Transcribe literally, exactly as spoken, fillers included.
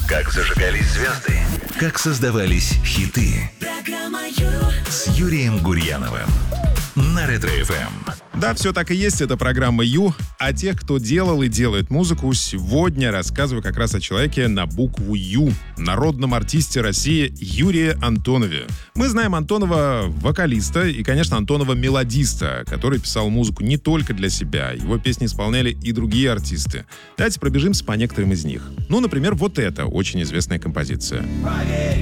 Как зажигались звезды, как создавались хиты. Программа Ю с Юрием Гурьяновым на Ретро-эф эм. Да, все так и есть, это программа Ю. О тех, кто делал и делает музыку, сегодня рассказываю как раз о человеке на букву Ю, народном артисте России Юрии Антонове. Мы знаем Антонова вокалиста и, конечно, Антонова мелодиста, который писал музыку не только для себя. Его песни исполняли и другие артисты. Давайте пробежимся по некоторым из них. Ну, например, вот это очень известная композиция.